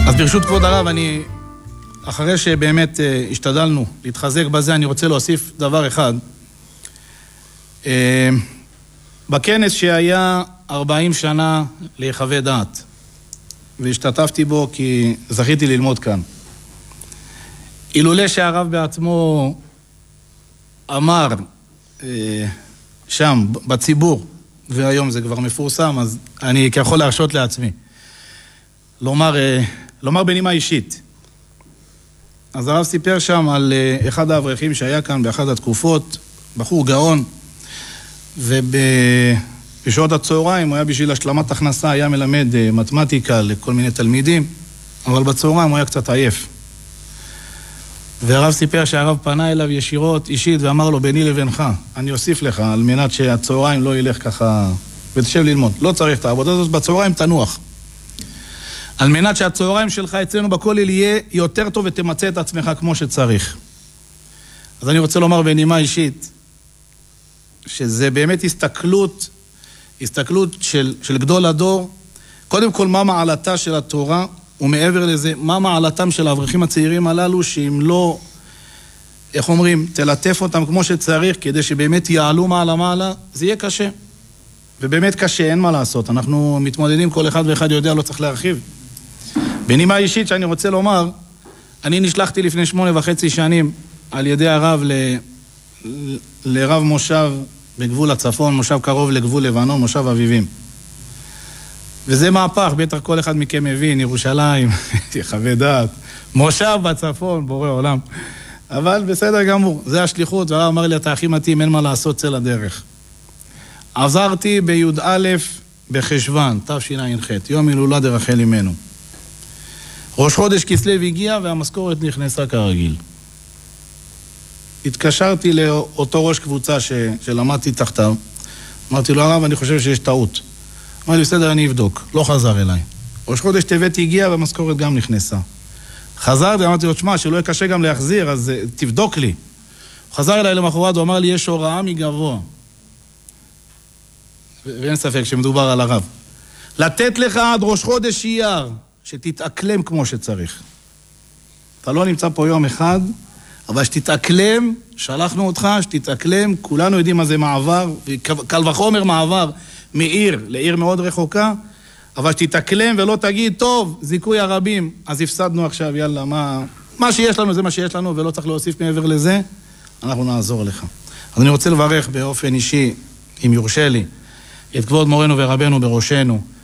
אז ברשות כבוד הרב, אחרי שבאמת השתדלנו להתחזק בזה, אני רוצה להוסיף דבר אחד. בכנס שהיה 40 שנה להיחווה דעת, והשתתפתי בו כי זכיתי ללמוד כאן. אילולא שהרב בעצמו אמר שם בציבור, והיום זה כבר מפורסם, אז אני יכול להרשות לעצמי לומר בנימה אישית. אז הרב סיפר שם על אחד האברכים שהיה כאן באחת התקופות, בחור גאון, ובשעות הצהריים הוא היה בשביל השלמת הכנסה, היה מלמד מתמטיקה לכל מיני תלמידים, אבל בצהריים הוא היה קצת עייף. והרב סיפר שהרב פנה אליו ישירות אישית ואמר לו, ביני לבינך, אני אוסיף לך על מנת שהצהריים לא ילך ככה ותשב ללמוד. לא צריך את העבודה הזאת, בצהריים תנוח. על מנת שהצהריים שלך אצלנו בכולל יהיה יותר טוב ותמצא את עצמך כמו שצריך. אז אני רוצה לומר בנימה אישית, שזה באמת הסתכלות של גדול הדור. קודם כל, מה מעלתה של התורה, ומעבר לזה, מה מעלתם של האברכים הצעירים הללו, שאם לא, איך אומרים, תלטף אותם כמו שצריך, כדי שבאמת יעלו מעלה, זה יהיה קשה. ובאמת קשה, אין מה לעשות. אנחנו מתמודדים, כל אחד ואחד יודע, לא צריך להרחיב. בנימה אישית שאני רוצה לומר, אני נשלחתי לפני 8.5 שנים על ידי הרב לרב מושב בגבול הצפון, מושב קרוב לגבול לבנון, מושב אביבים. וזה מהפך, בטח כל אחד מכם מבין, ירושלים, יחווה דעת, מושב בצפון, בורא עולם. אבל בסדר גמור, זה השליחות, והרב אמר לי, אתה הכי מתאים, אין מה לעשות, צא לדרך. עזרתי בי"א בחשוון, תשע"ח, יום הילולת רחל אמנו. ראש חודש כסלו הגיע והמשכורת נכנסה כרגיל. התקשרתי לאותו ראש קבוצה שלמדתי תחתיו. אמרתי לו, הרב, אני חושב שיש טעות. אמר לי, בסדר, אני אבדוק. לא חזר אליי. ראש חודש טבת הגיע והמשכורת גם נכנסה. חזרתי, אמרתי לו, תשמע, שלא יהיה קשה גם להחזיר, אז תבדוק לי. הוא חזר אליי למחרת, הוא אמר לי, יש הוראה מגבוה. ואין ספק שמדובר על הרב. לתת לך עד ראש חודש אייר, שתתאקלם כמו שצריך. אתה לא נמצא פה יום אחד, אבל שתתאקלם, שלחנו אותך, שתתאקלם, כולנו יודעים מה זה מעבר, קל וחומר מעבר מעיר לעיר מאוד רחוקה, אבל שתתאקלם ולא תגיד, טוב, זיכוי הרבים, אז הפסדנו עכשיו, יאללה, מה שיש לנו זה מה שיש לנו, ולא צריך להוסיף מעבר לזה, אנחנו נעזור לך. אז אני רוצה לברך באופן אישי, אם יורשה לי, את כבוד מורנו ורבנו בראשנו,